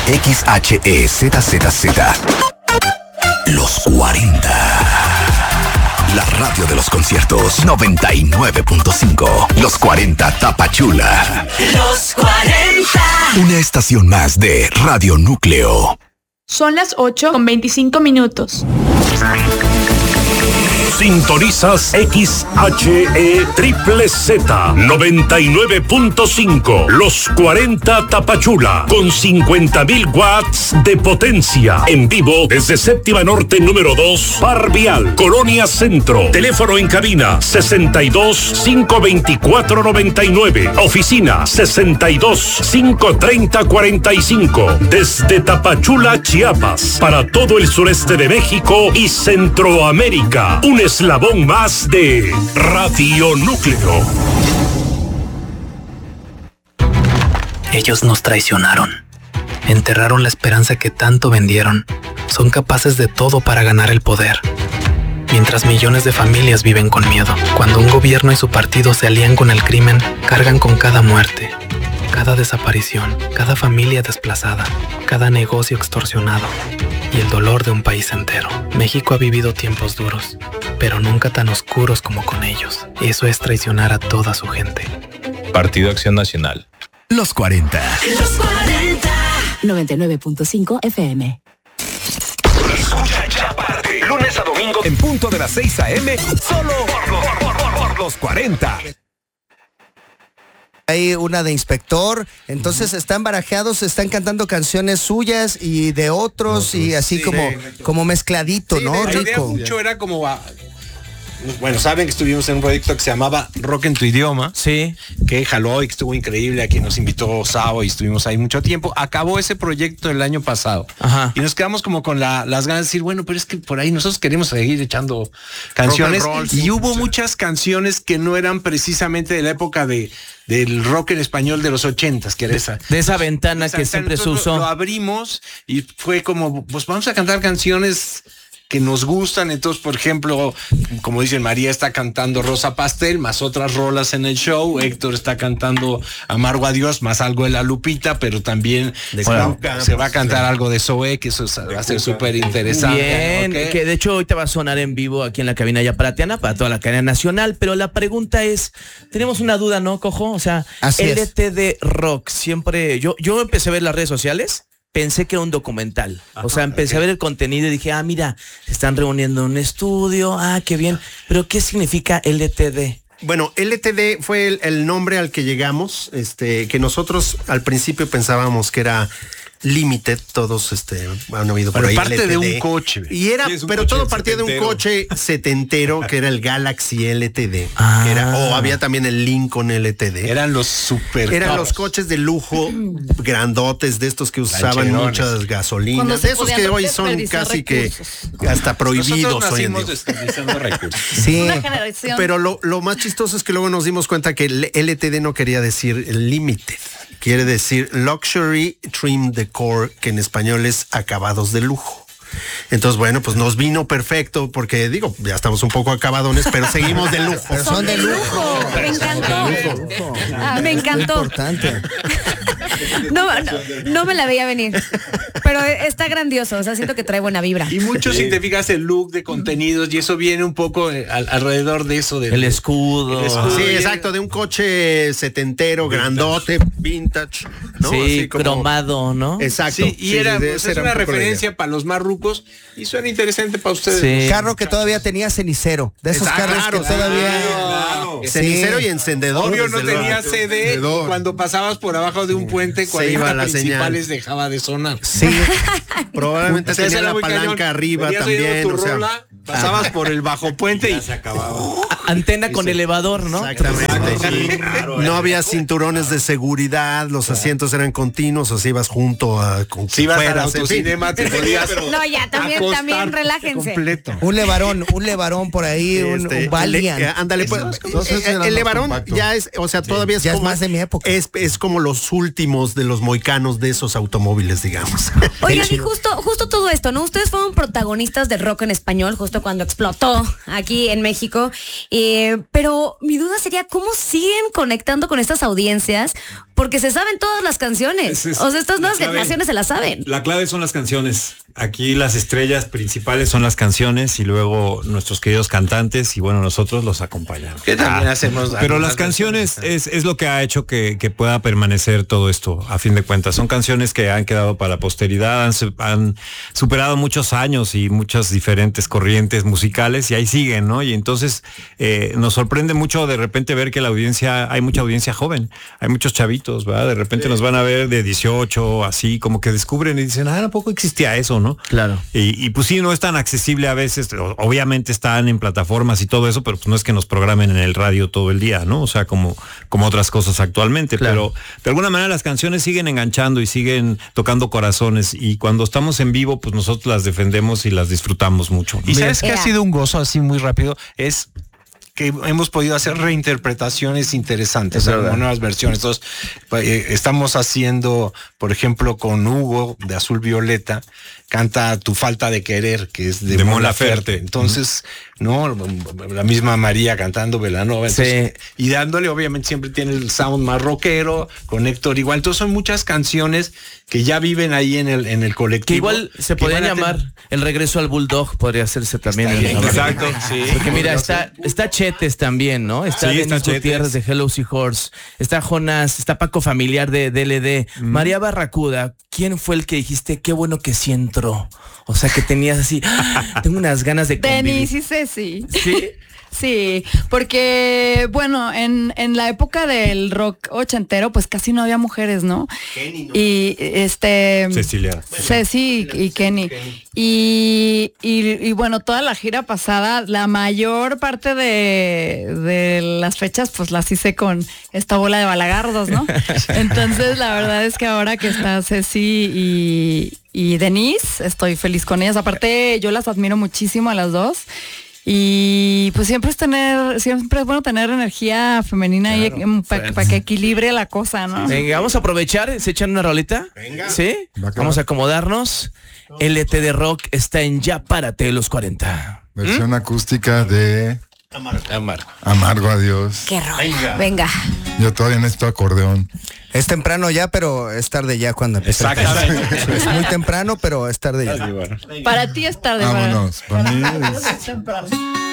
XHEZZZ. Los 40. La radio de los conciertos 99.5. Los 40 Tapachula. Los 40. Una estación más de Radio Núcleo. Son las 8:25. Sintonizas XHEZZ 99.5. Los 40 Tapachula con 50,000 watts de potencia. En vivo desde Séptima Norte número 2, Par Vial, Colonia Centro. Teléfono en cabina 62-524-99. Oficina 62-530-45. Desde Tapachula, Chiapas, para todo el sureste de México y Centroamérica. Un eslabón más de Radio Núcleo. Ellos nos traicionaron. Enterraron la esperanza que tanto vendieron. Son capaces de todo para ganar el poder. Mientras millones de familias viven con miedo. Cuando un gobierno y su partido se alían con el crimen, cargan con cada muerte, cada desaparición, cada familia desplazada, cada negocio extorsionado y el dolor de un país entero. México ha vivido tiempos duros, pero nunca tan oscuros como con ellos. Eso es traicionar a toda su gente. Partido Acción Nacional. Los 40. Los 40. 99.5 FM. Escucha Chaparte. Lunes a domingo en punto de las 6 a.m. Solo por los 40. Hay una de inspector, entonces están barajeados, están cantando canciones suyas y de otros y así como mezcladito, sí, ¿no? La idea mucho era como bueno, saben que estuvimos en un proyecto que se llamaba Rock en tu idioma. Sí. Que jaló y que estuvo increíble, a quien nos invitó Sao y estuvimos ahí mucho tiempo. Acabó ese proyecto el año pasado. Ajá. Y nos quedamos como con las ganas de decir, bueno, pero es que por ahí nosotros queremos seguir echando canciones. Y hubo muchas canciones que no eran precisamente de la época del rock en español de los 80s, que era esa. De esa ventana que siempre se usó. Lo abrimos y fue como, pues vamos a cantar canciones que nos gustan. Entonces, por ejemplo, como dicen, María está cantando Rosa Pastel, más otras rolas en el show. Héctor está cantando Amargo Adiós, más algo de La Lupita, pero también se va a cantar algo de Zoé, que eso va a ser súper interesante. Bien, ¿okay? Que de hecho ahorita va a sonar en vivo aquí en la cabina ya para Tiana, para toda la cadena nacional, pero la pregunta es, tenemos una duda, ¿no, Cojo? O sea, LTD Rock, siempre, yo empecé a ver las redes sociales, pensé que era un documental. O sea, empecé a ver el contenido y dije, mira, se están reuniendo en un estudio, qué bien. Pero, ¿qué significa LTD? Bueno, LTD fue el nombre al que llegamos, que nosotros al principio pensábamos que era Limited, todos han oído por ahí. Parte LTD. de un coche. Y era, pero todo partía de un coche setentero que era el Galaxy LTD. O había también el Lincoln LTD. Eran los super. Eran los coches de lujo grandotes, de estos que usaban muchas gasolinas, de esos que hoy son casi recursos. Que hasta prohibidos hoy en día. Sí, pero lo más chistoso es que luego nos dimos cuenta que el LTD no quería decir Limited. Quiere decir Luxury Trim Decor, que en español es acabados de lujo. Entonces, bueno, pues nos vino perfecto porque, digo, ya estamos un poco acabadones, pero seguimos de lujo. Pero son de lujo. Me encantó. Me encantó. Importante. No me la veía venir. Pero está grandioso, o sea, siento que trae buena vibra. Y mucho, si te fijas, el look de contenidos, y eso viene un poco alrededor de eso. El escudo. Sí, exacto, de un coche setentero, grandote, vintage, ¿no? Sí, como cromado, ¿no? Exacto. Sí, y es una referencia para los más rucos y suena interesante para ustedes. Sí. Carro que todavía tenía cenicero. De esos carros que todavía... Claro. Cenicero y encendedor. Obvio no tenía CD y cuando pasabas por abajo de un puente, 40 principales dejaba de sonar. Sí. Probablemente tenía la palanca arriba también. Tu rola, pasabas por el bajo puente y se acababa. Antena con elevador, ¿no? Exactamente. Sí. No había cinturones de seguridad, los asientos eran continuos, o sea, ibas junto a con si ibas al autocinema, te podías. No, ya, también relájense. Completo. Un levarón por ahí, un Valiant. Ándale, pues, el levarón ya es, o sea, todavía es ya como, es más de mi época. Es como los últimos de los moicanos de esos automóviles, digamos. Oigan, y justo todo esto, ¿no? Ustedes fueron protagonistas del rock en español, justo supuesto, cuando explotó aquí en México. Pero mi duda sería, ¿cómo siguen conectando con estas audiencias? Porque se saben todas las canciones. O sea, estas nuevas generaciones se las saben. La clave son las canciones. Aquí las estrellas principales son las canciones y luego nuestros queridos cantantes y bueno, nosotros los acompañamos. Que también hacemos. Pero las canciones es lo que ha hecho que pueda permanecer todo esto, a fin de cuentas. Son canciones que han quedado para la posteridad, han superado muchos años y muchas diferentes corrientes musicales y ahí siguen, ¿no? Y entonces nos sorprende mucho de repente ver que hay mucha audiencia joven, hay muchos chavitos, ¿verdad? De repente nos van a ver de 18, así como que descubren y dicen, ¿a poco existía eso, no? Claro. Y pues sí, no es tan accesible a veces, obviamente están en plataformas y todo eso, pero pues no es que nos programen en el radio todo el día, ¿no? O sea, como otras cosas actualmente, claro. Pero de alguna manera las canciones siguen enganchando y siguen tocando corazones y cuando estamos en vivo, pues nosotros las defendemos y las disfrutamos mucho. Y sabes que ha sido un gozo así muy rápido, es que hemos podido hacer reinterpretaciones interesantes, nuevas versiones. Entonces, estamos haciendo, por ejemplo, con Hugo de Azul Violeta, canta Tu falta de querer, que es de Mon Laferte. Entonces, ¿no? La misma María cantando Belanova. Entonces, sí. Y dándole, obviamente, siempre tiene el sound más rockero, con Héctor igual. Entonces son muchas canciones que ya viven ahí en el colectivo. Que igual se podría llamar El regreso al Bulldog, podría hacerse también. Exacto. Sí. Porque mira, está Chetes también, ¿no? Está Denis Gutiérrez de Hello Seahorse, está Jonás, está Paco Familiar de DLD, María Barracuda. ¿Quién fue el que dijiste, qué bueno que sí entró? O sea, que tenías así, tengo unas ganas de convivir. Denis y Ceci. ¿Sí? Sí, porque bueno, en la época del rock ochentero, pues casi no había mujeres, ¿no? Kenny, ¿no? Y Cecilia. Ceci y Kenny. Y bueno, toda la gira pasada, la mayor parte de las fechas, pues las hice con esta bola de balagardos, ¿no? Entonces, la verdad es que ahora que está Ceci y Denise, estoy feliz con ellas. Aparte, yo las admiro muchísimo a las dos. Y pues siempre es bueno tener energía femenina, claro, para que equilibre la cosa, ¿no? Venga, vamos a aprovechar, se echan una rolita. Venga. ¿Sí? Vamos a acomodarnos. LTD Rock está en Ya Párate los 40. Versión acústica de Amargo Adiós. Qué rock. Venga. Yo todavía necesito acordeón. Es temprano ya, pero es tarde ya cuando empieza. Exactamente. Es muy temprano, pero es tarde ya. Para ti es tarde. Vámonos. Para mí es temprano.